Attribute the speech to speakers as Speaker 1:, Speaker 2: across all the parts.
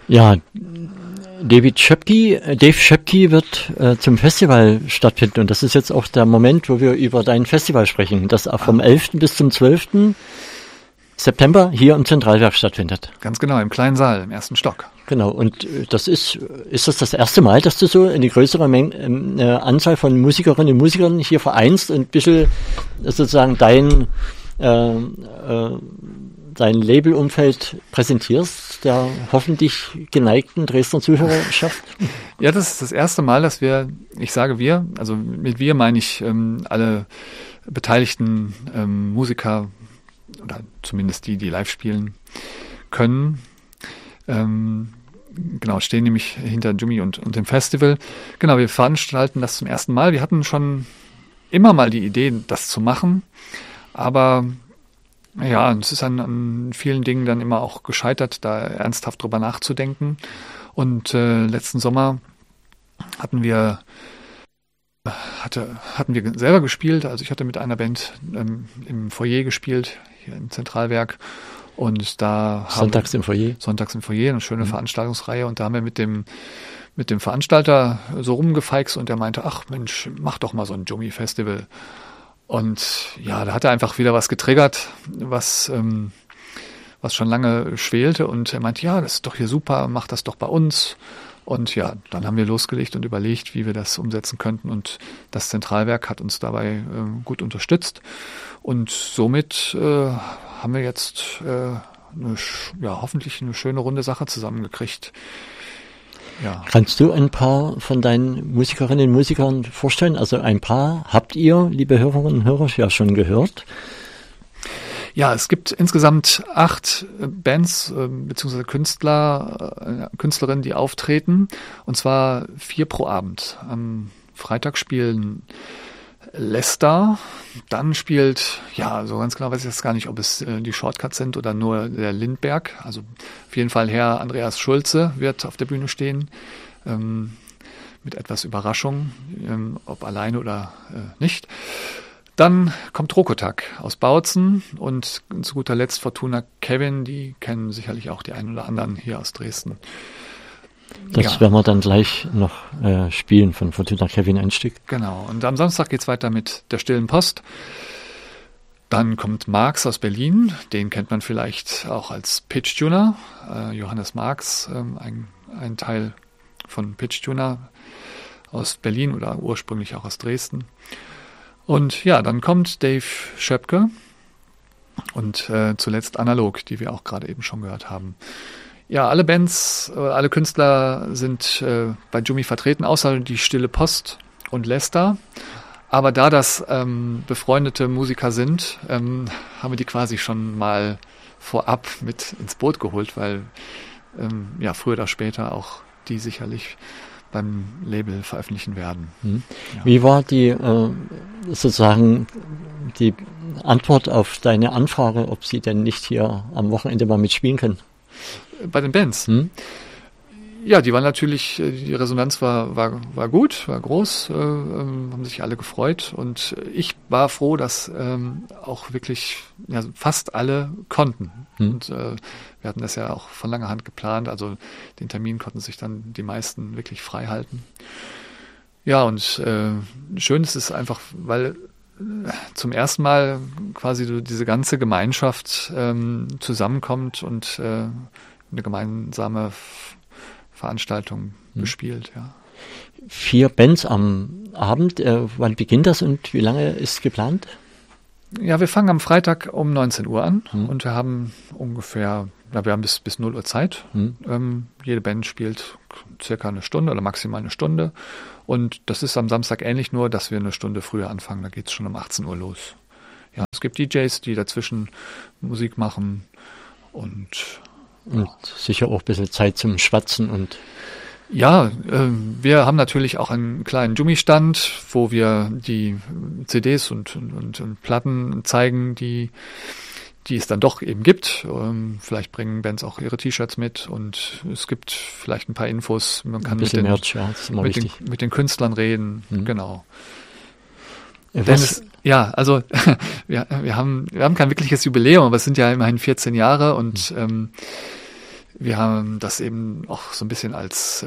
Speaker 1: Ja, Dave Schöpke wird zum Festival stattfinden und das ist jetzt auch der Moment, wo wir über dein Festival sprechen, das vom 11. bis zum 12. September hier im Zentralwerk stattfindet.
Speaker 2: Ganz genau, im kleinen Saal, im ersten Stock.
Speaker 1: Genau, und ist das erste Mal, dass du so eine größere Anzahl von Musikerinnen und Musikern hier vereinst und ein bisschen sozusagen dein Labelumfeld präsentierst, der hoffentlich geneigten Dresdner Zuhörerschaft?
Speaker 2: Ja, das ist das erste Mal, dass ich sage wir, also mit wir meine ich alle beteiligten Musiker oder zumindest die live spielen können. Genau, stehen nämlich hinter Jumi und dem Festival. Genau, wir veranstalten das zum ersten Mal. Wir hatten schon immer mal die Idee, das zu machen, aber ja, es ist an vielen Dingen dann immer auch gescheitert, da ernsthaft drüber nachzudenken. Und letzten Sommer hatten wir selber gespielt. Also ich hatte mit einer Band im Foyer gespielt, hier im Zentralwerk. Und da
Speaker 1: Sonntags im Foyer,
Speaker 2: eine schöne Veranstaltungsreihe. Und da haben wir mit dem Veranstalter so rumgefeixt und der meinte, ach Mensch, mach doch mal so ein Jumi-Festival. Und ja, da hat er einfach wieder was getriggert, was schon lange schwelte. Und er meinte, ja, das ist doch hier super, mach das doch bei uns. Und ja, dann haben wir losgelegt und überlegt, wie wir das umsetzen könnten. Und das Zentralwerk hat uns dabei gut unterstützt. Und somit haben wir jetzt hoffentlich eine schöne runde Sache zusammengekriegt. Ja.
Speaker 1: Kannst du ein paar von deinen Musikerinnen und Musikern vorstellen? Also ein paar habt ihr, liebe Hörerinnen und Hörer, ja schon gehört.
Speaker 2: Ja, es gibt insgesamt 8 Bands bzw. Künstlerinnen, die auftreten. Und zwar 4 pro Abend. Am Freitag spielen Lester, dann spielt, ja, so ganz genau weiß ich jetzt gar nicht, ob es die Shortcuts sind oder nur der Lindberg. Also auf jeden Fall Herr Andreas Schulze wird auf der Bühne stehen, mit etwas Überraschung, ob alleine oder nicht. Dann kommt Rokotak aus Bautzen und zu guter Letzt Fortuna Kevin, die kennen sicherlich auch die einen oder anderen hier aus Dresden.
Speaker 1: Das werden wir dann gleich noch spielen von Fortuna Kevin ein Stück.
Speaker 2: Genau, und am Samstag geht's weiter mit der Stillen Post. Dann kommt Marx aus Berlin, den kennt man vielleicht auch als Pitch Tuner. Johannes Marx, ein Teil von Pitch Tuner aus Berlin oder ursprünglich auch aus Dresden. Und ja, dann kommt Dave Schöpke und zuletzt Analog, die wir auch gerade eben schon gehört haben. Ja, alle Bands, alle Künstler sind bei Jumi vertreten, außer die Stille Post und Lester. Aber da das befreundete Musiker sind, haben wir die quasi schon mal vorab mit ins Boot geholt, weil früher oder später auch die sicherlich beim Label veröffentlichen werden.
Speaker 1: Ja. Wie war die sozusagen die Antwort auf deine Anfrage, ob sie denn nicht hier am Wochenende mal mitspielen können?
Speaker 2: Bei den Bands? Ja, die waren natürlich, die Resonanz war gut, war groß, haben sich alle gefreut und ich war froh, dass auch wirklich fast alle konnten. Und wir hatten das ja auch von langer Hand geplant, also den Termin konnten sich dann die meisten wirklich frei halten. Ja, und schön ist es einfach, weil zum ersten Mal quasi diese ganze Gemeinschaft zusammenkommt und eine gemeinsame Veranstaltung bespielt, ja.
Speaker 1: 4 Bands am Abend. Wann beginnt das und wie lange ist geplant?
Speaker 2: Ja, wir fangen am Freitag um 19 Uhr an und wir haben ungefähr, wir haben bis 0 Uhr Zeit. Jede Band spielt circa eine Stunde oder maximal eine Stunde. Und das ist am Samstag ähnlich, nur dass wir eine Stunde früher anfangen. Da geht es schon um 18 Uhr los. Ja, es gibt DJs, die dazwischen Musik machen und
Speaker 1: sicher auch ein bisschen Zeit zum Schwatzen und
Speaker 2: ja, wir haben natürlich auch einen kleinen Jumi-Stand, wo wir die CDs und Platten zeigen, die es dann doch eben gibt. Vielleicht bringen Bands auch ihre T-Shirts mit und es gibt vielleicht ein paar Infos. Man kann mit den Künstlern reden, genau. Also wir haben kein wirkliches Jubiläum, aber es sind ja immerhin 14 Jahre und wir haben das eben auch so ein bisschen als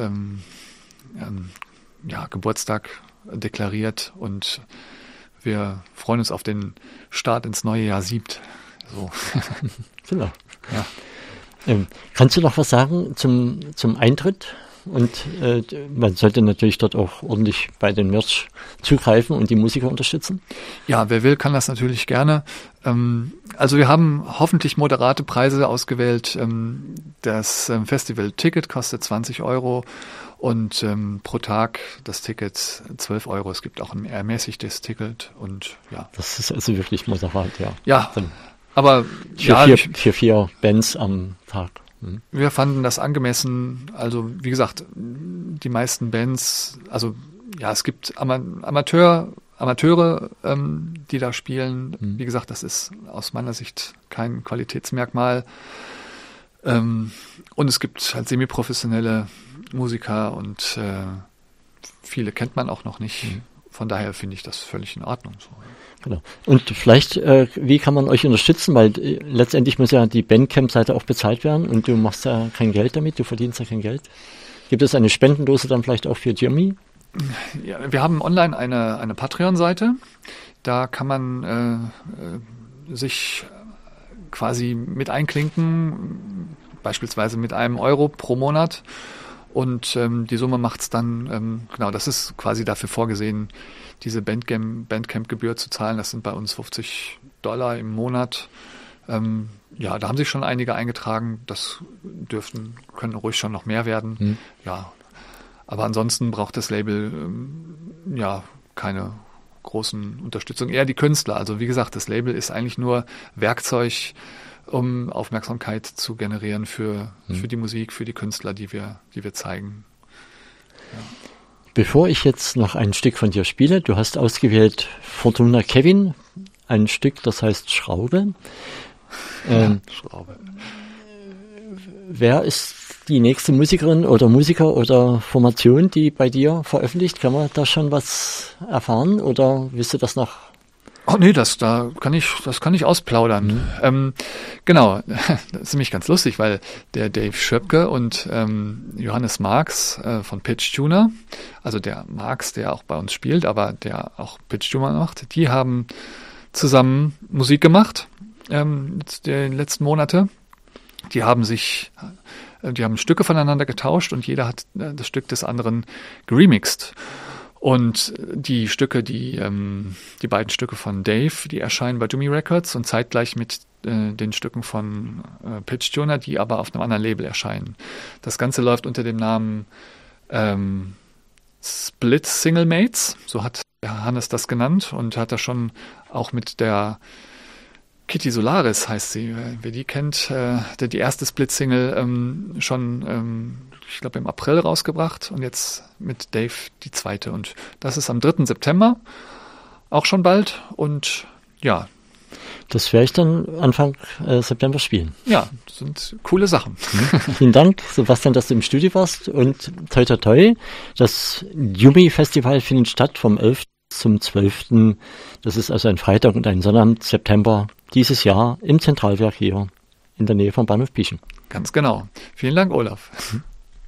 Speaker 2: Geburtstag deklariert und wir freuen uns auf den Start ins neue Jahr 7. So.
Speaker 1: Genau.
Speaker 2: Ja.
Speaker 1: Kannst du noch was sagen zum Eintritt? Und man sollte natürlich dort auch ordentlich bei den Merch zugreifen und die Musiker unterstützen.
Speaker 2: Ja, wer will, kann das natürlich gerne. Also wir haben hoffentlich moderate Preise ausgewählt. Das Festival-Ticket kostet 20 € und pro Tag das Ticket 12 €. Es gibt auch ein ermäßigtes Ticket und ja.
Speaker 1: Das ist also wirklich moderat, ja.
Speaker 2: Ja,
Speaker 1: dann
Speaker 2: aber
Speaker 1: für 4 Bands am Tag.
Speaker 2: Wir fanden das angemessen. Also wie gesagt, die meisten Bands, also ja, es gibt Amateure, die da spielen. Wie gesagt, das ist aus meiner Sicht kein Qualitätsmerkmal. Und es gibt halt semi-professionelle Musiker und viele kennt man auch noch nicht. Von daher finde ich das völlig in Ordnung. So.
Speaker 1: Genau. Und vielleicht, wie kann man euch unterstützen? Weil letztendlich muss ja die Bandcamp-Seite auch bezahlt werden und du machst ja kein Geld damit, du verdienst ja kein Geld. Gibt es eine Spendendose dann vielleicht auch für Jimmy?
Speaker 2: Ja, wir haben online eine Patreon-Seite. Da kann man sich quasi mit einklinken, beispielsweise mit €1 pro Monat. Und die Summe macht's dann, genau, das ist quasi dafür vorgesehen, diese Bandcamp-Gebühr zu zahlen. Das sind bei uns $50 im Monat. Ja, da haben sich schon einige eingetragen. Das können ruhig schon noch mehr werden. Ja, aber ansonsten braucht das Label keine großen Unterstützung. Eher die Künstler. Also wie gesagt, das Label ist eigentlich nur Werkzeug, um Aufmerksamkeit zu generieren für die Musik, für die Künstler, die wir zeigen. Ja.
Speaker 1: Bevor ich jetzt noch ein Stück von dir spiele, du hast ausgewählt Fortuna Kevin, ein Stück, das heißt Schraube.
Speaker 2: Schraube.
Speaker 1: Wer ist die nächste Musikerin oder Musiker oder Formation, die bei dir veröffentlicht? Kann man da schon was erfahren oder willst du das noch?
Speaker 2: Oh nee, das kann ich ausplaudern. Genau, das ist nämlich ganz lustig, weil der Dave Schöpke und Johannes Marx von Pitch Tuner, also der Marx, der auch bei uns spielt, aber der auch Pitch Tuner macht, die haben zusammen Musik gemacht die letzten Monate. Die haben Stücke voneinander getauscht und jeder hat das Stück des anderen geremixed. Und die Stücke, die beiden Stücke von Dave, die erscheinen bei Jumi Records und zeitgleich mit den Stücken von Pitch Tuner, die aber auf einem anderen Label erscheinen. Das Ganze läuft unter dem Namen Split Single Mates, so hat Hannes das genannt und hat das schon auch mit der Kitty Solaris heißt sie, wer die kennt, die erste Split-Single schon, ich glaube, im April rausgebracht und jetzt mit Dave die zweite. Und das ist am 3. September, auch schon bald. Und ja.
Speaker 1: Das werde ich dann Anfang September spielen.
Speaker 2: Ja, das sind coole Sachen.
Speaker 1: Vielen Dank, Sebastian, dass du im Studio warst und toi toi toi. Das Jumi Festival findet statt vom 11. zum 12. Das ist also ein Freitag und ein Sonnabend, September dieses Jahr im Zentralwerk hier in der Nähe vom Bahnhof Pieschen.
Speaker 2: Ganz genau. Vielen Dank, Olaf.